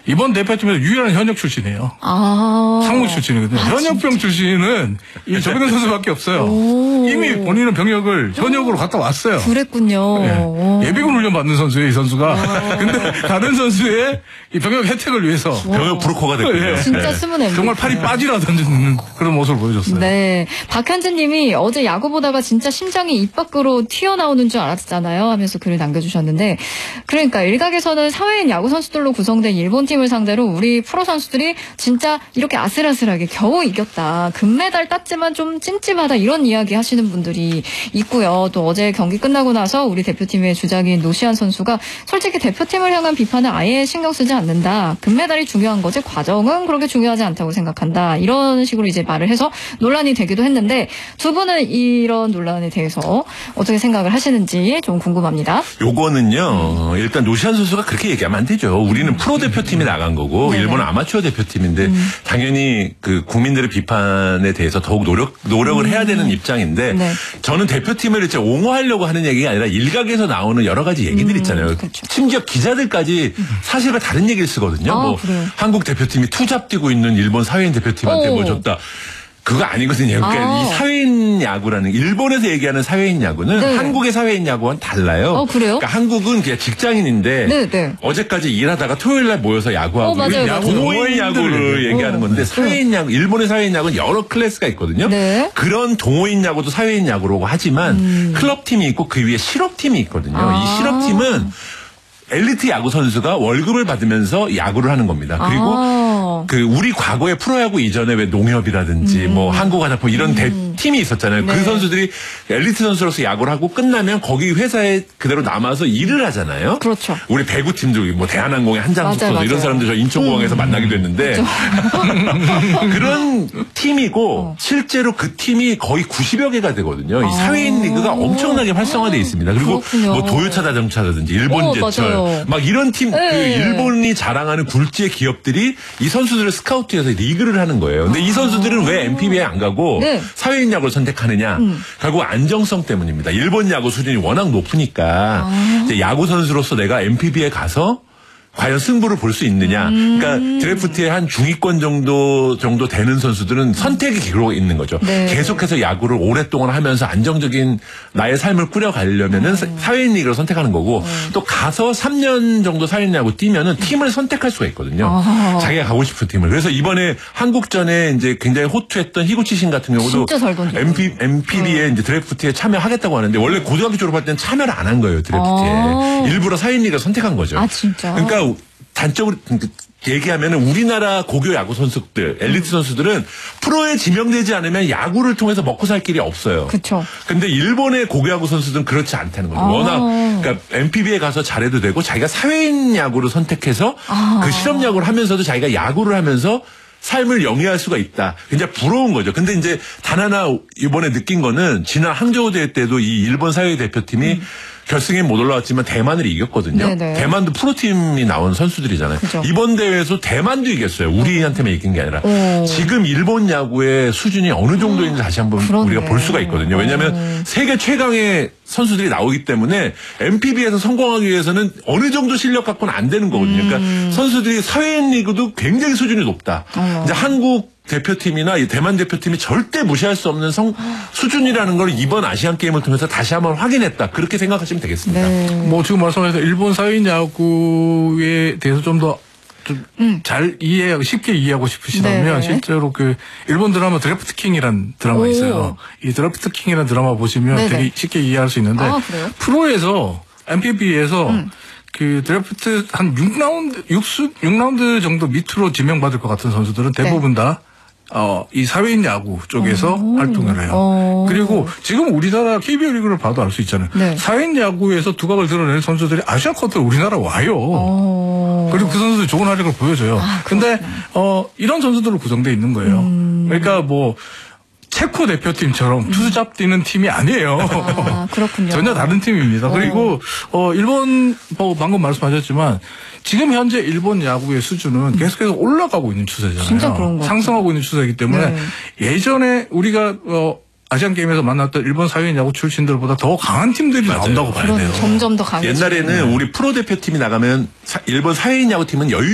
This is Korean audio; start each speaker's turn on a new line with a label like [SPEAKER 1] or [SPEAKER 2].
[SPEAKER 1] 이번 대표팀에서 유일한 현역 출신이에요. 상무 출신이거든요. 현역병 출신은 이 조병현 선수밖에 없어요. 이미 본인은 병역을 현역으로 갔다 왔어요.
[SPEAKER 2] 그랬군요.
[SPEAKER 1] 네. 예비군 훈련 받는 선수예요, 이 선수가. 근데 다른 선수의 이 병역 혜택을 위해서
[SPEAKER 3] 병역 브로커가 됐군요.
[SPEAKER 1] 네.
[SPEAKER 2] 진짜 숨은 MVP.
[SPEAKER 1] 정말 팔이 빠지라 던지는 그런 모습을 보여줬어요.
[SPEAKER 2] 네. 박현진 님이 어제 야구 보다가 진짜 심장이 입 밖으로 튀어나오는 줄 알았잖아요 하면서 글을 남겨주셨는데, 그러니까 일각에서는 사회인 야구 선수들로 구성된 일본 팀을 상대로 우리 프로 선수들이 진짜 이렇게 아슬아슬하게 겨우 이겼다. 금메달 땄지만 좀 찜찜하다. 이런 이야기 하시는 분들이 있고요. 또 어제 경기 끝나고 나서 우리 대표팀의 주장인 노시안 선수가 솔직히 대표팀을 향한 비판은 아예 신경 쓰지 않는다. 금메달이 중요한 거지 과정은 그렇게 중요하지 않다고 생각한다. 이런 식으로 이제 말을 해서 논란이 되기도 했는데, 두 분은 이런 논란에 대해서 어떻게 생각을 하시는지 좀 궁금합니다.
[SPEAKER 3] 요거는요, 일단 노시안 선수가 그렇게 얘기하면 안 되죠. 우리는 프로 대표팀이 나간 거고,
[SPEAKER 2] 네네.
[SPEAKER 3] 일본은 아마추어 대표팀인데, 당연히 그 국민들의 비판에 대해서 더욱 노력을 해야 되는 입장인데,
[SPEAKER 2] 네.
[SPEAKER 3] 저는 대표팀을 이제 옹호하려고 하는 얘기가 아니라 일각에서 나오는 여러 가지 얘기들 있잖아요.
[SPEAKER 2] 그렇죠.
[SPEAKER 3] 심지어 기자들까지 사실과 다른 얘기를 쓰거든요. 뭐
[SPEAKER 2] 그래요?
[SPEAKER 3] 한국 대표팀이 투잡 뛰고 있는 일본 사회인 대표팀한테 뭐 줬다. 그거 아니거든요. 그러니까 이 사회인 야구라는, 일본에서 얘기하는 사회인 야구는
[SPEAKER 2] 네.
[SPEAKER 3] 한국의 사회인 야구와는 달라요.
[SPEAKER 2] 그래요?
[SPEAKER 3] 그러니까 한국은 그냥 직장인인데
[SPEAKER 2] 네.
[SPEAKER 3] 어제까지 일하다가 토요일 날 모여서 야구하고
[SPEAKER 2] 맞아요.
[SPEAKER 3] 동호인 야구를 얘기하는 건데, 사회인 야구, 일본의 사회인 야구는 여러 클래스가 있거든요.
[SPEAKER 2] 네.
[SPEAKER 3] 그런 동호인 야구도 사회인 야구라고 하지만 클럽팀이 있고 그 위에 실업팀이 있거든요. 이 실업팀은 엘리트 야구 선수가 월급을 받으면서 야구를 하는 겁니다. 그리고 그 우리 과거에 프로야구 이전에 왜 농협이라든지 뭐 한국화장품 이런 팀이 있었잖아요.
[SPEAKER 2] 네.
[SPEAKER 3] 그 선수들이 엘리트 선수로서 야구를 하고 끝나면 거기 회사에 그대로 남아서 일을 하잖아요.
[SPEAKER 2] 그렇죠.
[SPEAKER 3] 우리 배구팀도 뭐 대한항공의 한장숙 선수
[SPEAKER 2] 맞아요.
[SPEAKER 3] 이런 사람들 저 인천공항에서 만나기도 했는데 그런 팀이고 실제로 그 팀이 거의 90여 개가 되거든요. 이 사회인 리그가 엄청나게 활성화되어 있습니다. 그리고
[SPEAKER 2] 그렇군요.
[SPEAKER 3] 뭐 도요타 자동차라든지 일본제철
[SPEAKER 2] 맞아요.
[SPEAKER 3] 막 이런 팀,
[SPEAKER 2] 네.
[SPEAKER 3] 그 일본이 자랑하는 굴지의 기업들이 이 선수들을 스카우트해서 리그를 하는 거예요. 근데 이 선수들은 왜 NPB에 안 가고
[SPEAKER 2] 네.
[SPEAKER 3] 사회인 야구를 선택하느냐? 결국 안정성 때문입니다. 일본 야구 수준이 워낙 높으니까 이제 야구 선수로서 내가 NPB에 가서 과연 승부를 볼 수 있느냐. 그러니까 드래프트에 한 중위권 정도 되는 선수들은 선택의 기로가 있는 거죠.
[SPEAKER 2] 네.
[SPEAKER 3] 계속해서 야구를 오랫동안 하면서 안정적인 나의 삶을 꾸려가려면은 사회인 리그를 선택하는 거고, 또 가서 3년 정도 사회인 야구 뛰면은 팀을 선택할 수가 있거든요. 자기가 가고 싶은 팀을. 그래서 이번에 한국전에 이제 굉장히 호투했던 히구치 신 같은 경우도
[SPEAKER 2] 진짜 잘 던져요.
[SPEAKER 3] NPB에 이제 드래프트에 참여하겠다고 하는데, 원래 고등학교 졸업할 때는 참여를 안 한 거예요, 드래프트에. 일부러 사회인 리그를 선택한 거죠.
[SPEAKER 2] 진짜.
[SPEAKER 3] 그러니까 단적으로 얘기하면은 우리나라 고교 야구 선수들, 엘리트 선수들은 프로에 지명되지 않으면 야구를 통해서 먹고 살 길이 없어요.
[SPEAKER 2] 그렇죠.
[SPEAKER 3] 근데 일본의 고교 야구 선수들은 그렇지 않다는 거죠. 워낙 그러니까 NPB에 가서 잘해도 되고 자기가 사회인 야구를 선택해서 그 실업 야구를 하면서도 자기가 야구를 하면서 삶을 영위할 수가 있다. 굉장히 부러운 거죠. 근데 이제 단 하나 이번에 느낀 거는, 지난 항저우 대회 때도 이 일본 사회 대표팀이 결승에 못 올라왔지만 대만을 이겼거든요.
[SPEAKER 2] 네네.
[SPEAKER 3] 대만도 프로팀이 나온 선수들이잖아요.
[SPEAKER 2] 그죠.
[SPEAKER 3] 이번 대회에서 대만도 이겼어요. 우리한테만 이긴 게 아니라. 지금 일본 야구의 수준이 어느 정도인지 다시 한번
[SPEAKER 2] 그러네.
[SPEAKER 3] 우리가 볼 수가 있거든요. 왜냐하면 세계 최강의 선수들이 나오기 때문에 NPB에서 성공하기 위해서는 어느 정도 실력 갖고는 안 되는 거거든요. 그러니까 선수들이 사회인 리그도 굉장히 수준이 높다. 이제 한국 대표팀이나 이 대만 대표팀이 절대 무시할 수 없는 수준이라는 걸 이번 아시안 게임을 통해서 다시 한번 확인했다. 그렇게 생각하시면 되겠습니다.
[SPEAKER 2] 네.
[SPEAKER 1] 뭐 지금 말씀하신 일본 사회인 야구에 대해서 좀 더 잘 이해하고 쉽게 이해하고 싶으시다면,
[SPEAKER 2] 네.
[SPEAKER 1] 실제로 그 일본 드라마 드래프트 킹이라는 드라마 있어요. 이 드래프트 킹이라는 드라마 보시면
[SPEAKER 2] 네네.
[SPEAKER 1] 되게 쉽게 이해할 수 있는데,
[SPEAKER 2] 그래요?
[SPEAKER 1] 프로에서 NPB에서 그 드래프트 한 6라운드 정도 밑으로 지명받을 것 같은 선수들은 대부분 다 이 사회인 야구 쪽에서 활동을 해요. 그리고 지금 우리나라 KBO 리그를 봐도 알 수 있잖아요.
[SPEAKER 2] 네.
[SPEAKER 1] 사회인 야구에서 두각을 드러내는 선수들이 아시아컵들 우리나라 와요. 그리고 그 선수들이 좋은 활약을 보여줘요. 근데 이런 선수들로 구성되어 있는 거예요. 그러니까 뭐 체코 대표팀처럼 투잡 뛰는 팀이 아니에요.
[SPEAKER 2] 그렇군요.
[SPEAKER 1] 전혀 다른 팀입니다. 그리고 일본 뭐 방금 말씀하셨지만 지금 현재 일본 야구의 수준은 계속해서 올라가고 있는 추세잖아요.
[SPEAKER 2] 진짜 그런 것 같아요.
[SPEAKER 1] 상승하고 있는 추세이기 때문에
[SPEAKER 2] 네.
[SPEAKER 1] 예전에 우리가 아시안 게임에서 만났던 일본 사회인 야구 출신들보다 더 강한 팀들이 나온다고 봐야 돼요.
[SPEAKER 2] 점점 더 강해지고.
[SPEAKER 3] 옛날에는 우리 프로 대표팀이 나가면 일본 사회인 야구팀은